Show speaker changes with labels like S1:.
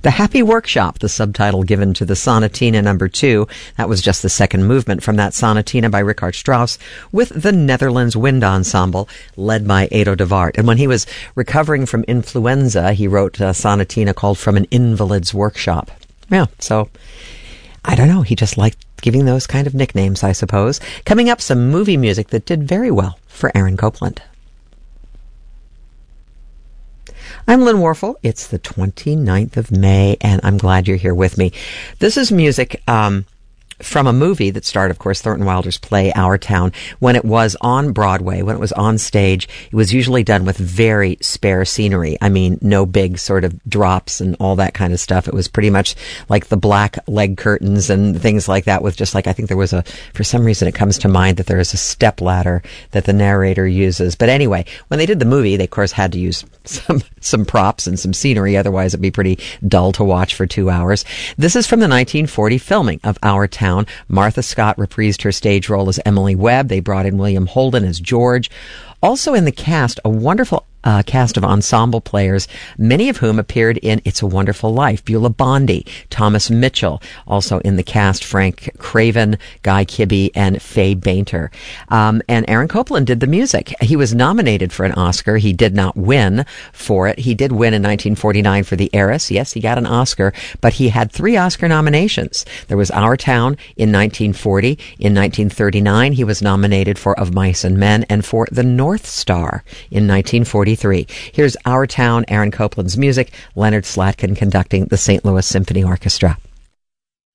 S1: The Happy Workshop, the subtitle given to the Sonatina No. 2. That was just the second movement from that sonatina by Richard Strauss with the Netherlands Wind Ensemble, led by Edo de Waart. And when he was recovering from influenza, he wrote a sonatina called From an Invalid's Workshop. Yeah, so I don't know. He just liked giving those kind of nicknames, I suppose. Coming up, some movie music that did very well for Aaron Copland. I'm Lynn Warfel. It's the 29th of May, and I'm glad you're here with me. This is music from a movie that starred, of course, Thornton Wilder's play Our Town. When it was on Broadway, when it was on stage, it was usually done with very spare scenery. I mean, no big sort of drops and all that kind of stuff. It was pretty much like the black leg curtains and things like that, with just like, I think there was for some reason it comes to mind that there is a step ladder that the narrator uses. But anyway, when they did the movie, they of course had to use some props and some scenery. Otherwise it'd be pretty dull to watch for 2 hours. This is from the 1940 filming of Our Town. Martha Scott reprised her stage role as Emily Webb. They brought in William Holden as George. Also in the cast, a wonderful cast of ensemble players, many of whom appeared in It's a Wonderful Life. Beulah Bondi, Thomas Mitchell, also in the cast, Frank Craven, Guy Kibbe, and Faye Bainter. And Aaron Copland did the music. He was nominated for an Oscar. He did not win for it. He did win in 1949 for The Heiress. Yes, he got an Oscar, but he had 3 Oscar nominations. There was Our Town in 1940. In 1939, he was nominated for Of Mice and Men and for The North Star in 1943. Here's Our Town, Aaron Copland's music, Leonard Slatkin conducting the St. Louis Symphony Orchestra.